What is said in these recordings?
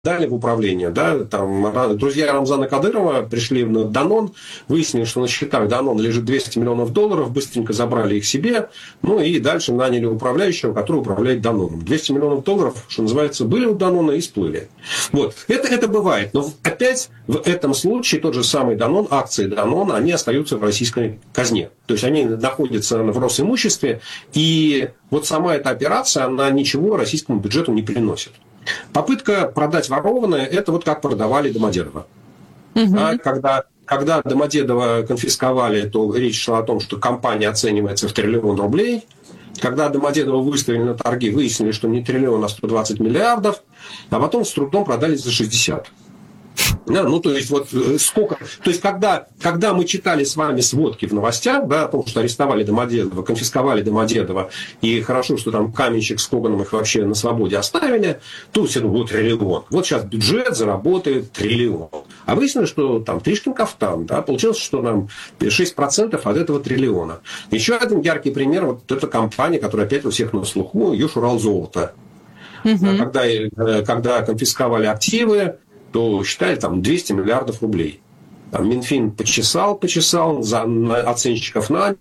дали в управление, да, там друзья Рамзана Кадырова пришли на Данон, выяснили, что на счетах Данон лежит $200 миллионов, быстренько забрали их себе, ну и дальше наняли управляющего, который управляет Даноном. $200 миллионов, что называется, были у Данона и всплыли. Вот. Это бывает, но опять в этом случае тот же самый Данон, акции Данона, они остаются в российской казне. То есть они находятся в Росимуществе, и вот сама эта операция, она ничего российскому бюджету не приносит. Попытка продать ворованное – это вот как продавали Домодедово. Угу. А когда Домодедово конфисковали, то речь шла о том, что компания оценивается в $1 триллион. Когда Домодедово выставили на торги, выяснили, что не триллион, а 120 миллиардов, а потом с трудом продались за 60. Да, ну, то есть, вот сколько. То есть, когда мы читали с вами сводки в новостях, да, о том, что арестовали Домодедово, конфисковали Домодедово, и хорошо, что там Каменщик с Коганом их вообще на свободе оставили, то все думают, триллион. Вот сейчас бюджет заработает триллион. А выяснилось, что там Тришкин кафтан, да, получилось, что нам 6% от этого триллиона. Еще один яркий пример, вот эта компания, которая опять у всех на слуху, Южуралзолото. Угу. Когда конфисковали активы, то считали там 200 миллиардов рублей. Там Минфин почесал, за оценщиков нанял,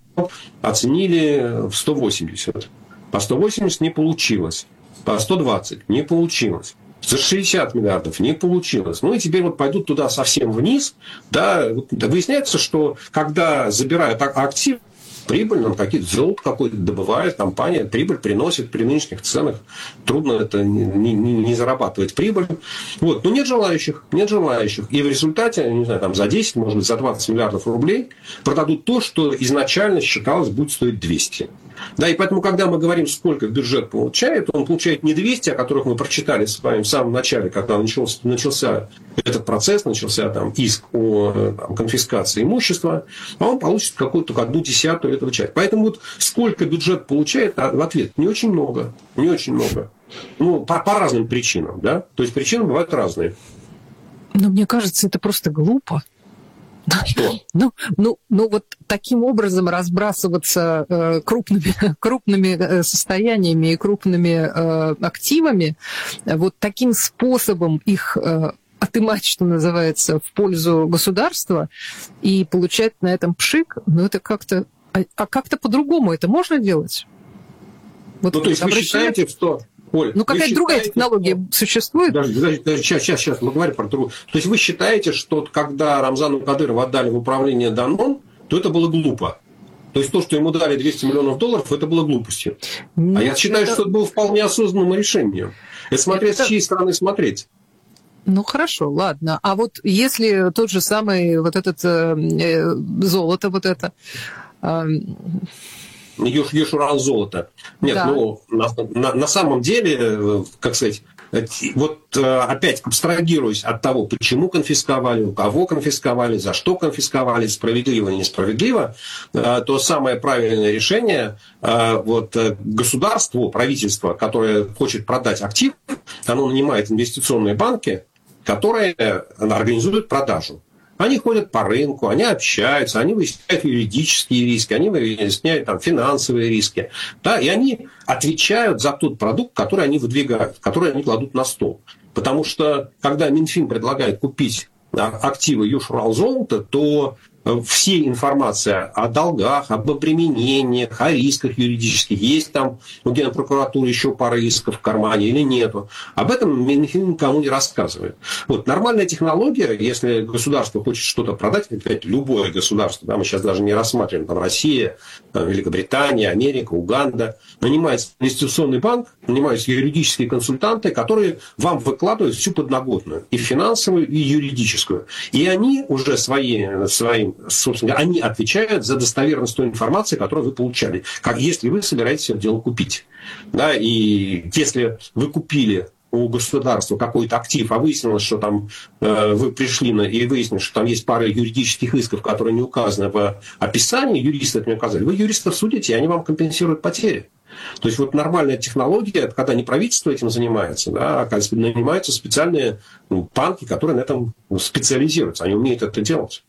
оценили в 180. По 180 не получилось. По 120 не получилось. За 60 миллиардов не получилось. Ну и теперь вот пойдут туда совсем вниз. Да, выясняется, что когда забирают актив, прибыль, нам какие-то золото какое-то добывает компания, прибыль приносит при нынешних ценах. Трудно это не зарабатывать прибыль. Вот. Но нет желающих. И в результате, не знаю, там за 10, может быть, за 20 миллиардов рублей продадут то, что изначально считалось будет стоить 200. Да, и поэтому, когда мы говорим, сколько бюджет получает, он получает не 200, о которых мы прочитали с вами в самом начале, когда начался этот процесс, начался там иск о конфискации имущества, а он получит какую-то только 1/10 этого части. Поэтому вот сколько бюджет получает, в ответ не очень много. Ну, по разным причинам, да. То есть причины бывают разные. Но мне кажется, это просто глупо. Что? Ну, вот таким образом разбрасываться крупными состояниями и крупными активами, вот таким способом их отымать, что называется, в пользу государства и получать на этом пшик, ну, это как-то... А как-то по-другому это можно делать? Вот, ну, то есть вы считаете, что... Оль, ну, какая-то другая технология существует? Подожди, сейчас мы говорим про другую. То есть вы считаете, что когда Рамзану Кадырову отдали в управление Данон, то это было глупо? То есть то, что ему дали $200 миллионов, это было глупостью? А я считаю, что это было вполне осознанным решением. Это смотря с чьей стороны смотреть. Ну, хорошо, ладно. А вот если тот же самый вот этот золото, вот это... Южуралзолото. Нет, да. Ну, на самом деле, как сказать, вот опять абстрагируясь от того, почему конфисковали, у кого конфисковали, за что конфисковали, справедливо, несправедливо, то самое правильное решение вот, государству, правительство, которое хочет продать актив, оно нанимает инвестиционные банки, которые организуют продажу. Они ходят по рынку, они общаются, они выясняют юридические риски, они выясняют там, финансовые риски. Да, и они отвечают за тот продукт, который они выдвигают, который они кладут на стол. Потому что, когда Минфин предлагает купить активы Южуралзолото, то все информация о долгах, об обременениях, о рисках юридических, есть там у Генпрокуратуры еще пара рисков в кармане или нету. Об этом Минфин никому не рассказывает. Вот нормальная технология, если государство хочет что-то продать, опять любое государство, да, мы сейчас даже не рассматриваем там Россия, там, Великобритания, Америка, Уганда, нанимается инвестиционный банк, нанимаются юридические консультанты, которые вам выкладывают всю подноготную, и финансовую, и юридическую. И они уже своим, собственно, они отвечают за достоверность той информации, которую вы получали, как если вы собираетесь это дело купить. Да, и если вы купили у государства какой-то актив, а выяснилось, что там вы пришли и выяснилось, что там есть пара юридических исков, которые не указаны в описании, юристы это не указали, вы юристов судите, и они вам компенсируют потери. То есть вот нормальная технология, это когда не правительство этим занимается, да, а нанимаются специальные банки, которые на этом специализируются, они умеют это делать.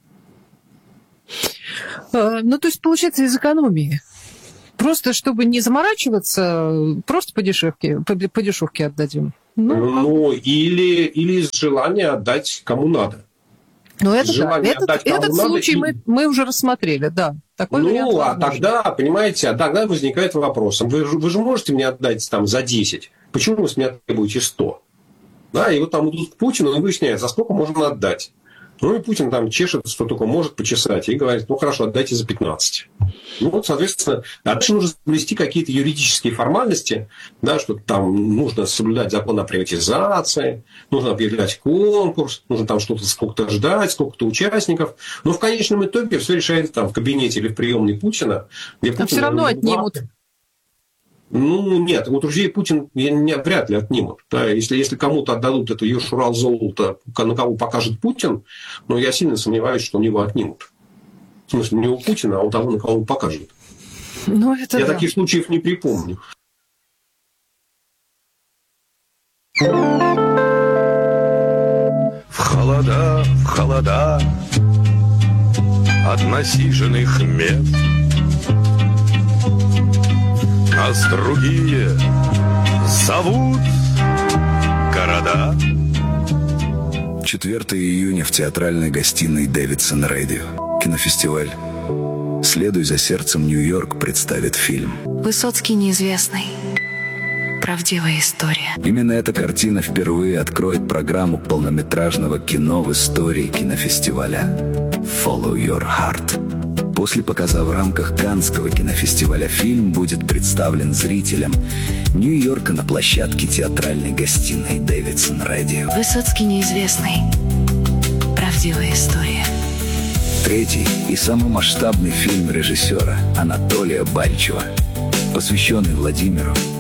Ну, то есть, получается, из экономии. Просто, чтобы не заморачиваться, просто по дешевке отдадим. Ну, или из желания отдать кому надо. Ну, это да. Этот случай мы уже рассмотрели, да. Такой вариант возможен. Тогда, понимаете, тогда возникает вопрос. Вы же можете мне отдать там за 10. Почему вы с меня требуете 100? Да, и вот там идут к Путину и выясняют, за сколько можно отдать. Ну, и Путин там чешет, что только может почесать, и говорит, ну, хорошо, отдайте за 15. Ну, вот, соответственно, дальше нужно соблюсти какие-то юридические формальности, да, что там нужно соблюдать закон о приватизации, нужно объявлять конкурс, нужно там что-то сколько-то ждать, сколько-то участников. Но в конечном итоге все решается там в кабинете или в приемной Путина, где Путин... все равно отнимут. Ну, нет, у друзей Путин вряд ли отнимут. Да, если кому-то отдадут это Юршурал золото, на кого покажет Путин, но я сильно сомневаюсь, что у него отнимут. В смысле, не у Путина, а у того, на кого он покажет. Ну, это я таких случаев не припомню. В холода от насиженных мест нас другие зовут города. 4 июня в театральной гостиной Дэвидсон Радио. Кинофестиваль «Следуй за сердцем, Нью-Йорк» представит фильм Высоцкий неизвестный. Правдивая история. Именно эта картина впервые откроет программу полнометражного кино в истории кинофестиваля «Follow Your Heart». После показа в рамках Каннского кинофестиваля фильм будет представлен зрителям Нью-Йорка на площадке театральной гостиной Дэвидсон Радио. Высоцкий неизвестный. Правдивая история. Третий и самый масштабный фильм режиссера Анатолия Бальчева, посвященный Владимиру